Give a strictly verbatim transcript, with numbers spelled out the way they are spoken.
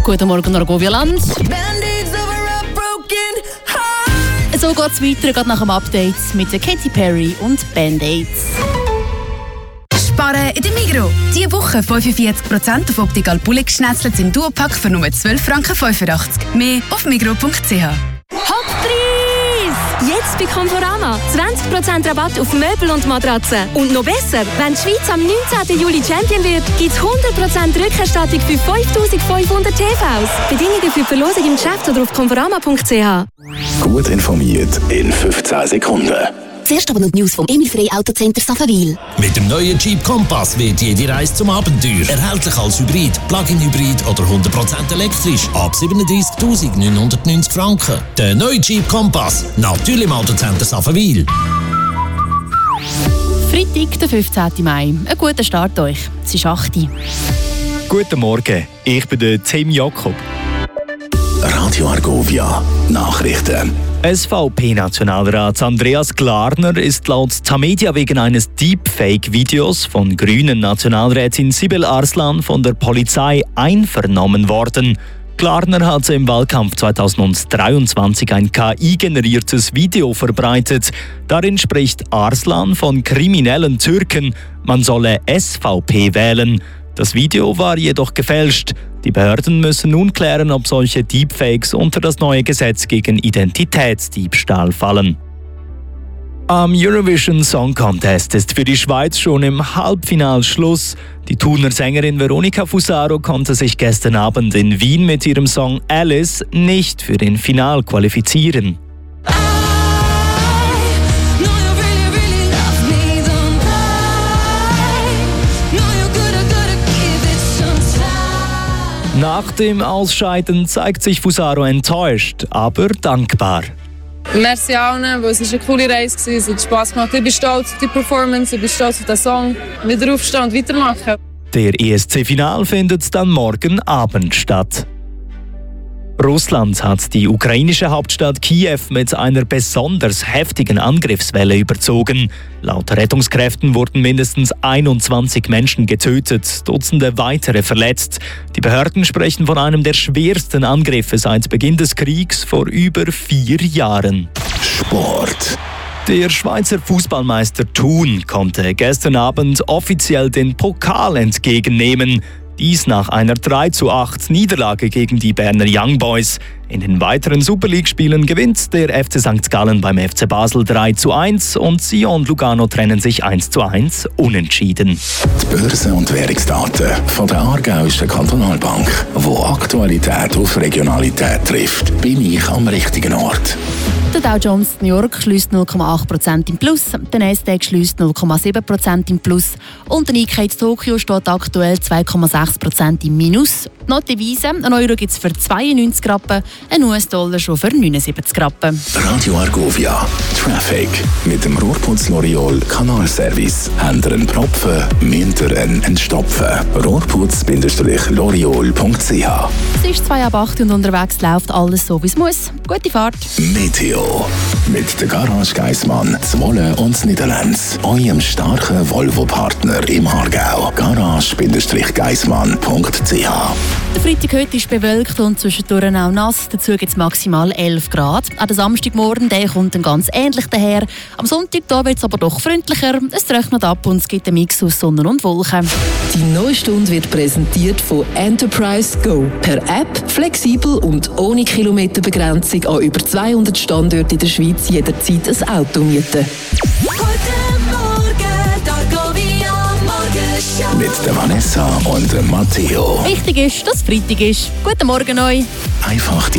Guten Morgen, Argovia-Land. So geht es weiter, gerade nach dem Update mit Katy Perry und Band-Aids. Sparen in der Migros. Diese Woche fünfundvierzig Prozent auf Optical Bullig Schnetzlets im Duopack für nur zwölf Franken fünfundachtzig. Mehr auf migros punkt c h. Hochpreis! Jetzt bei Conforama. zwanzig Prozent Rabatt auf Möbel und Matratzen. Und noch besser, wenn die Schweiz am neunzehnten Juli Champion wird, gibt es hundert Prozent Rückerstattung für fünftausendfünfhundert T Vs. Bedingungen für die Verlosung im Geschäft oder auf conforama punkt c h. Gut informiert in fünfzehn Sekunden. Zuerst aber noch die News vom Emil Frey Autocenter Saffenwil. Mit dem neuen Jeep Compass wird jede Reise zum Abenteuer. Erhältlich als Hybrid, Plug-in-Hybrid oder hundert Prozent elektrisch. Ab siebenunddreissigtausendneunhundertneunzig Franken. Der neue Jeep Compass. Natürlich im Autocenter Saffenwil. Freitag, der fünfzehnten Mai. Einen guten Start euch. Es ist acht Uhr. Guten Morgen, ich bin der Tim Jakob. Radio Argovia Nachrichten. S V P-Nationalrat Andreas Glarner ist laut Tamedia wegen eines Deepfake-Videos von grünen Nationalrätin Sibyl Arslan von der Polizei einvernommen worden. Glarner hatte im Wahlkampf zweitausenddreiundzwanzig ein K I-generiertes Video verbreitet. Darin spricht Arslan von kriminellen Türken. Man solle S V P wählen. Das Video war jedoch gefälscht. Die Behörden müssen nun klären, ob solche Deepfakes unter das neue Gesetz gegen Identitätsdiebstahl fallen. Am Eurovision Song Contest ist für die Schweiz schon im Halbfinale Schluss. Die Thuner Sängerin Veronica Fusaro konnte sich gestern Abend in Wien mit ihrem Song Alice nicht für den Final qualifizieren. Nach dem Ausscheiden zeigt sich Fusaro enttäuscht, aber dankbar. Merci allen, weil es eine coole Reise war, es hat Spass gemacht. Ich bin stolz auf die Performance, ich bin stolz auf den Song. Wieder aufstehen und weitermachen. Der E S C-Final findet dann morgen Abend statt. Russland hat die ukrainische Hauptstadt Kiew mit einer besonders heftigen Angriffswelle überzogen. Laut Rettungskräften wurden mindestens einundzwanzig Menschen getötet, Dutzende weitere verletzt. Die Behörden sprechen von einem der schwersten Angriffe seit Beginn des Kriegs vor über vier Jahren. Sport. Der Schweizer Fußballmeister Thun konnte gestern Abend offiziell den Pokal entgegennehmen. Dies nach einer drei zu acht Niederlage gegen die Berner Young Boys. In den weiteren Super League-Spielen gewinnt der F C Sankt Gallen beim F C Basel drei zu eins und Sion und Lugano trennen sich eins zu eins unentschieden. Die Börsen- und Währungsdaten von der Aargauischen Kantonalbank, wo Aktualität auf Regionalität trifft, bin ich am richtigen Ort. Der Dow Jones New York schließt null Komma acht Prozent im Plus, der Nasdaq schließt null Komma sieben Prozent im Plus und der Nikkei Tokio steht aktuell zwei Komma sechs Prozent im Minus. Noch die Devise, ein Euro gibt es für zweiundneunzig Rappen, ein U S-Dollar schon für neunundsiebzig Rappen. Radio Argovia Traffic. Mit dem Rohrputz L'Oreal Kanalservice. Habt ihr einen Propfen, müsst ihr ihn entstopfen. rohrputz L'Oreal punkt c h. Es ist zwei ab acht und unterwegs läuft alles so, wie es muss. Gute Fahrt. Meteo. Mit der Garage Geissmann, Zwolle und Niederlands. Eurem starken Volvo-Partner im Aargau. garage Geissmann punkt c h. Der Freitag heute ist bewölkt und zwischendurch auch nass. Dazu gibt es maximal elf Grad. Auch der Samstagmorgen der kommt dann ganz ähnlich daher. Am Sonntag wird es aber doch freundlicher. Es trocknet ab und es gibt einen Mix aus Sonne und Wolken. Die neue Stunde wird präsentiert von Enterprise Go. Per App, flexibel und ohne Kilometerbegrenzung an über zweihundert Standorten in der Schweiz jederzeit ein Auto mieten. Mit der Vanessa und dem Matteo. Wichtig ist, dass es Freitag ist. Guten Morgen euch. Einfach